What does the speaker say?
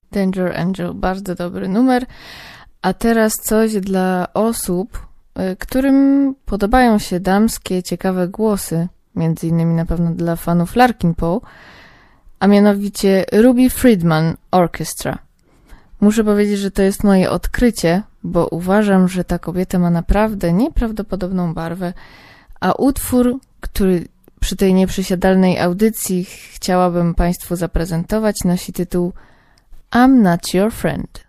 Danger Angel, bardzo dobry numer. A teraz coś dla osób, którym podobają się damskie, ciekawe głosy, między innymi na pewno dla fanów Larkin Poe, a mianowicie Ruby Friedman Orchestra. Muszę powiedzieć, że to jest moje odkrycie, bo uważam, że ta kobieta ma naprawdę nieprawdopodobną barwę, a utwór, który przy tej nieprzysiadalnej audycji chciałabym Państwu zaprezentować, nosi tytuł I'm Not Your Friend.